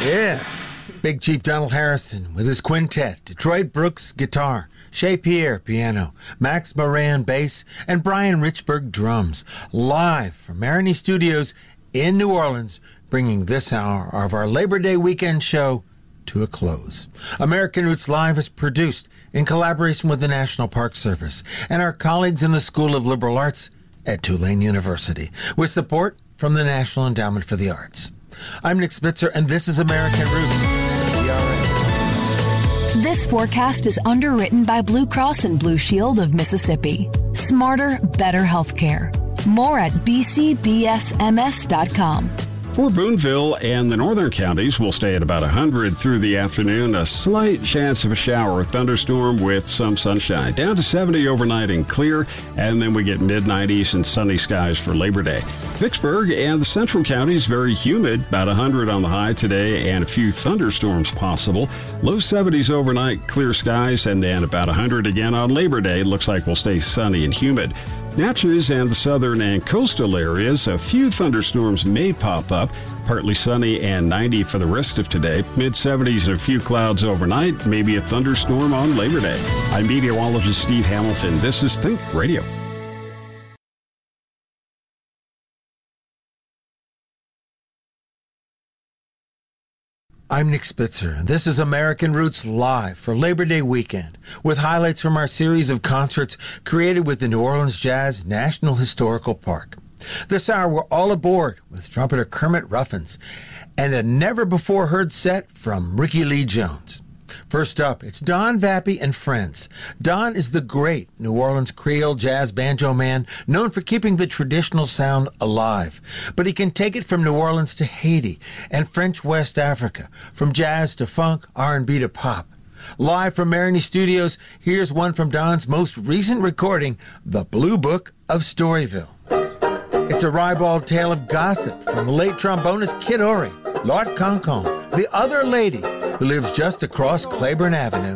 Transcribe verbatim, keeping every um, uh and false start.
Yeah. Big Chief Donald Harrison with his quintet, Detroit Brooks guitar, Shea Pierre piano, Max Moran bass, and Brian Richburg drums, live from Marigny Studios in New Orleans, bringing this hour of our Labor Day weekend show to a close. American Roots Live is produced in collaboration with the National Park Service and our colleagues in the School of Liberal Arts at Tulane University, with support from the National Endowment for the Arts. I'm Nick Spitzer, and this is American Roots. This forecast is underwritten by Blue Cross and Blue Shield of Mississippi. Smarter, better healthcare. More at b c b s m s dot com. For Boonville and the northern counties, we'll stay at about one hundred through the afternoon. A slight chance of a shower or thunderstorm with some sunshine. Down to seventy overnight and clear, and then we get mid nineties and sunny skies for Labor Day. Vicksburg and the central counties, very humid, about one hundred on the high today, and a few thunderstorms possible. Low seventies overnight, clear skies, and then about one hundred again on Labor Day. Looks like we'll stay sunny and humid. Natchez and the southern and coastal areas, a few thunderstorms may pop up. Partly sunny and ninety for the rest of today. mid seventies and a few clouds overnight. Maybe a thunderstorm on Labor Day. I'm meteorologist Steve Hamilton. This is Think Radio. I'm Nick Spitzer, and this is American Roots Live for Labor Day weekend, with highlights from our series of concerts created with the New Orleans Jazz National Historical Park. This hour, we're all aboard with trumpeter Kermit Ruffins and a never-before-heard set from Ricky Lee Jones. First up, it's Don Vappy and Friends. Don is the great New Orleans Creole jazz banjo man known for keeping the traditional sound alive. But he can take it from New Orleans to Haiti and French West Africa, from jazz to funk, R and B to pop. Live from Marigny Studios, here's one from Don's most recent recording, The Blue Book of Storyville. It's a ribald tale of gossip from the late trombonist Kid Ory, Lord Concon, the other lady who lives just across Claiborne Avenue.